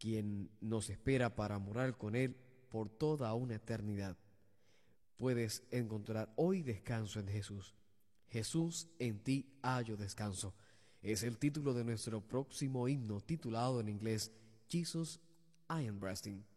quien nos espera para morar con Él por toda una eternidad. Puedes encontrar hoy descanso en Jesús. Jesús, en ti hallo descanso. Es el título de nuestro próximo himno, titulado en inglés Jesus, I am resting.